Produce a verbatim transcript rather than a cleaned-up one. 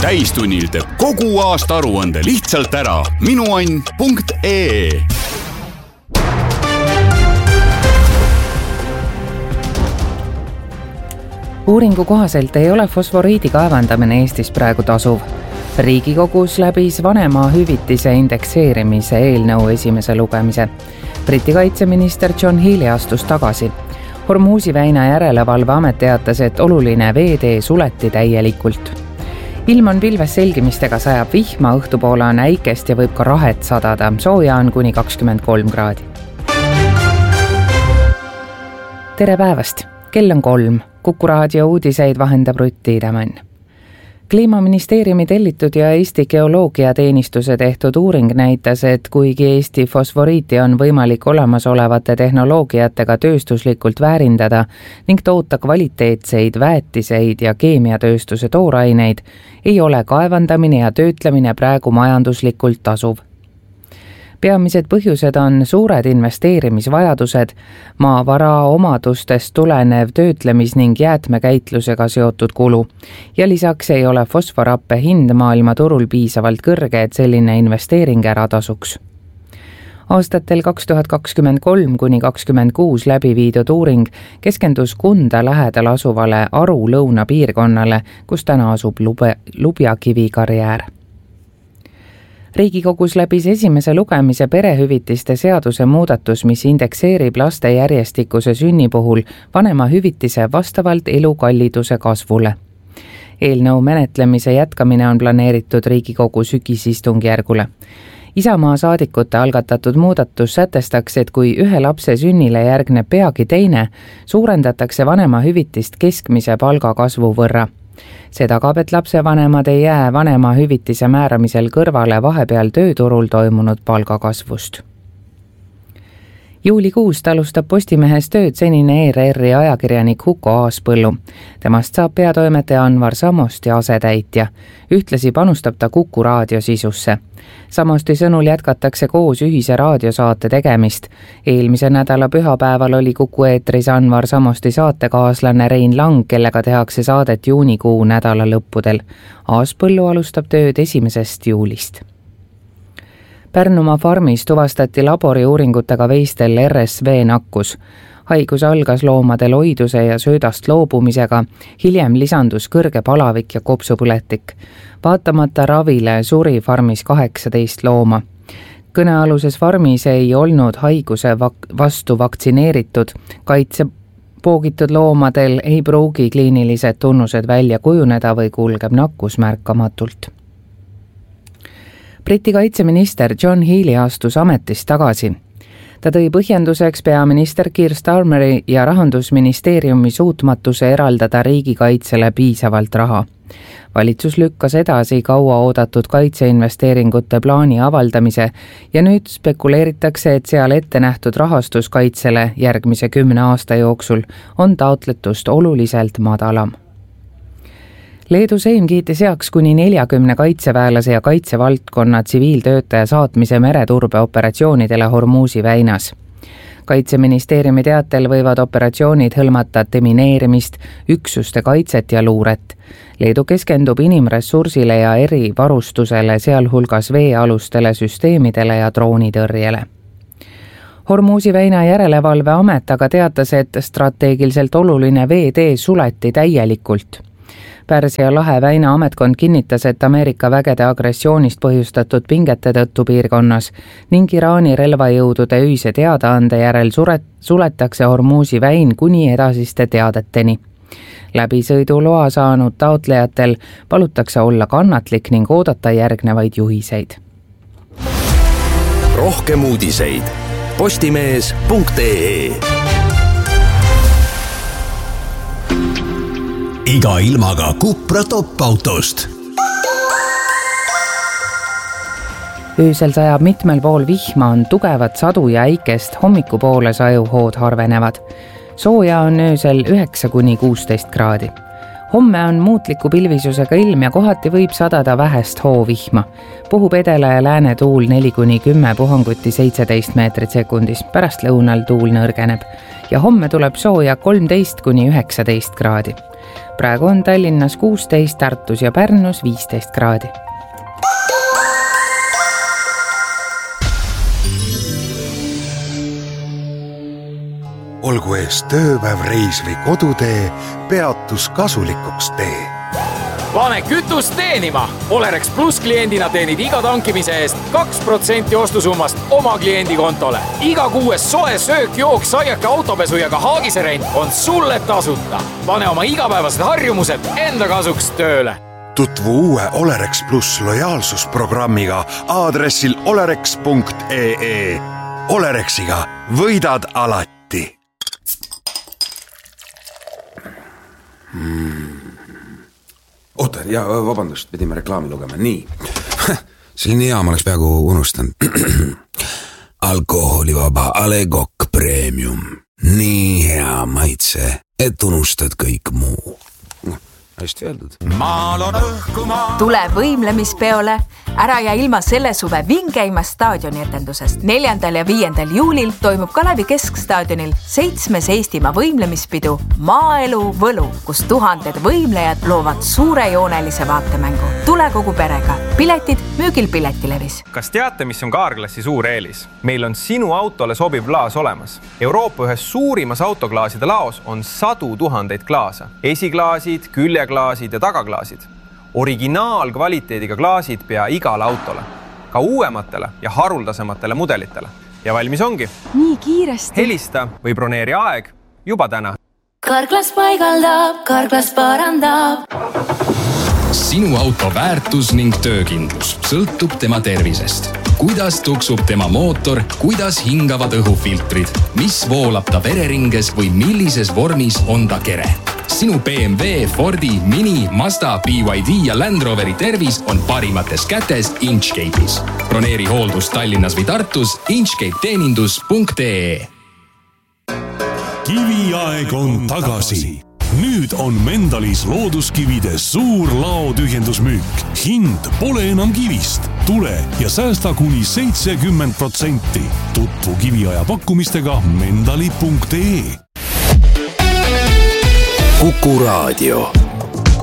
täistunnil teeb kogu aasta aruande lihtsalt ära. minuann punkt ee. Uuringu kohaselt ei ole fosforiidi kaevandamine Eestis praegu tasuv. Riigikogus läbis vanemahüvitise indekseerimise eelnõu esimese lugemise. Briti kaitseminister John Healey astus tagasi. Hormuzi väina järelevalveamet teatas, et oluline veetee suleti täielikult. Ilm on pilves selgimistega, sajab vihma, õhtupoole on äikest ja võib ka rahet sadada. Sooja on kuni kakskümmend kolm kraadi. Tere päevast! Kell on kolm. Kuku raadio uudiseid vahendab Rutti Idemann. Kliimaministeeriumi tellitud ja Eesti geoloogiateenistuse tehtud uuring näitas, et kuigi Eesti fosforiiti on võimalik olemasolevate tehnoloogiatega tööstuslikult väärindada ning toota kvaliteetseid väetiseid ja keemiatööstuse tooraineid, ei ole kaevandamine ja töötlemine praegu majanduslikult tasuv. Peamised põhjused on suured investeerimisvajadused, maavara omadustest tulenev töötlemis- ning jäätmekäitlusega seotud kulu ja lisaks ei ole fosforappe hind maailmaturul piisavalt kõrge, et selline investeering ära tasuks. Aastatel kaks tuhat kakskümmend kolm kuni kakskümmend kuus läbi viidud uuring keskendus Kunda lähedal asuvale Aru lõuna piirkonnale, kus täna asub Lube, Lubjakivi karjäär. Riigikogus läbis esimese lugemise perehüvitiste seaduse muudatus, mis indekseerib laste järjestikuse sünni puhul vanemahüvitise vastavalt elukalliduse kasvule. Eelnõu menetlemise jätkamine on planeeritud Riigikogu sügisistungjärgule. Isamaa saadikute algatatud muudatus sätestaks, et kui ühe lapse sünnile järgneb peagi teine, suurendatakse vanemahüvitist keskmise palga kasvu võrra. See tagab, et lapsevanemad ei jää vanemahüvitise määramisel kõrvale vahepeal tööturul toimunud palgakasvust. Juulikuust alustab Postimehes tööd senine E R R-i ajakirjanik Huko Aaspõllu. Temast saab peatoimetaja Anvar Samosti asetäitja. Ühtlasi panustab ta Kuku raadio sisusse. Samosti sõnul jätkatakse koos ühise raadiosaate tegemist. Eelmise nädala pühapäeval oli Kuku eetris Anvar Samosti saatekaaslane Rein Lang, kellega tehakse saadet juunikuu nädala lõppudel. Aaspõllu alustab tööd esimesest juulist. Pärnumaa farmis tuvastati laboriuuringutega veistel R S V nakkus. Haigus algas loomade loiduse ja söödast loobumisega, hiljem lisandus kõrge palavik ja kopsupõletik. Vaatamata ravile suri farmis kaheksateist looma. Kõnealuses farmis ei olnud haiguse vastu vaktsineeritud, kaitsepoogitud loomadel ei pruugi kliinilised tunnused välja kujuneda või kulgeb nakkus märkamatult. Briti kaitseminister John Healey astus ametist tagasi. Ta tõi põhjenduseks peaminister Keir Starmeri ja rahandusministeeriumi suutmatuse eraldada riigikaitsele piisavalt raha. Valitsus lükkas edasi kaua oodatud kaitseinvesteeringute plaani avaldamise ja nüüd spekuleeritakse, et seal ette nähtud rahastuskaitsele järgmise kümne aasta jooksul on taotletust oluliselt madalam. Leedu Seim kiitis heaks kuni neljakümne kaitseväelase ja kaitsevaldkonna tsiviiltöötaja saatmise mereturbeoperatsioonidele Hormuzi väinas. Kaitseministeeriumi teatel võivad operatsioonid hõlmata demineerimist, üksuste kaitset ja luuret. Leedu keskendub inimressursile ja erivarustusele, sealhulgas veealustele süsteemidele ja droonitõrjele. Hormuzi väina järelevalveamet aga teatas, et strateegiliselt oluline veetee suleti täielikult. Pärsia lahe väina ametkond kinnitas, et Ameerika vägede agressioonist põhjustatud pingete tõttu piirkonnas ning Iraani relvajõudude ühise teadaande järel suret, suletakse Hormuzi väin kuni edasiste teadeteni. Läbisõiduloa saanud taotlejatel palutakse olla kannatlik ning oodata järgnevaid juhiseid. Rohkem uudiseid postimees punkt ee. Iga ilmaga Cupra top-autost. Öösel sajab mitmel pool vihma, on tugevat sadu ja äikest, hommikupoole sajuhood harvenevad. Sooja on öösel üheksa kuni kuusteist kraadi. Homme on muutliku pilvisusega ilm ja kohati võib sadada vähest hoovihma. Puhub edela ja lääne tuul neli kuni kümme, puhanguti seitseteist meetrit sekundis, pärast lõunal tuul nõrgeneb. Ja homme tuleb sooja kolmteist kuni üheksateist kraadi. praegu on Tallinnas kuusteist, Tartus ja Pärnus viisteist kraadi. Olgu ees tööpäev, reis või kodutee, peatus kasulikuks tee. Pane kütust teenima! Olerex Plus kliendina teenid iga tankimise eest kaks protsenti ostusummast oma kliendi kontole. Iga kuues soe söök, jook, saiake, autopesu ja ka haagiserent on sulle tasuta. Pane oma igapäevased harjumused enda kasuks tööle. Tutvu uue Olerex Plus lojaalsusprogrammiga aadressil olerex punkt ee. Olerexiga võidad alati. Hmm. Oota, ja vabandust, pidime reklaami lugema. Nii, selline hea, ma oleks peaaegu unustanud. Alkoholivaba A Le Coq Premium. Nii hea maitse, et unustad kõik muu. Hästi öeldud. Tule võimlemispeole, ära ja ilma selle suve vingeima staadioni etendusest. neljandal ja viiendal juulil toimub Kalevi Keskstaadionil seitsmes Eestimaa võimlemispidu Maaelu Võlu, kus tuhanded võimlejad loovad suurejoonelise vaatemängu. Tule kogu perega. Piletid müügil Piletilevis. Kas teate, mis on Kaarklassi suur eelis? Meil on sinu autole sobiv klaas olemas. Euroopa ühes suurimas autoklaaside laos on sadu tuhandeid klaasa. Esiklaasid, küljeklaasid ja tagaklaasid. Originaalkvaliteediga klaasid pea igale autole, ka uuematele ja haruldasematele mudelitele. Ja valmis ongi. Nii kiiresti. Helista või broneeri aeg juba täna. Kaarklas paigaldab, Kaarklas parandab. Sinu auto väärtus ning töökindlus sõltub tema tervisest. Kuidas tuksub tema mootor, kuidas hingavad õhufiltrid, mis voolab ta vereringes või millises vormis on ta kere. Sinu B M W, Fordi, Mini, Mazda, B Y D ja Land Roveri tervis on parimates kätes Inchcape'is. Broneeri hooldus Tallinnas või Tartus inchcape teenindus punkt ee. Kiviaeg on tagasi. Nüüd on Mendalis looduskivide suur laotühjendusmüük. Hind pole enam kivist. Tule ja säästa kuni seitsekümmend protsenti. Tutvu kiviaja pakkumistega mendali punkt ee. Kuku Raadio.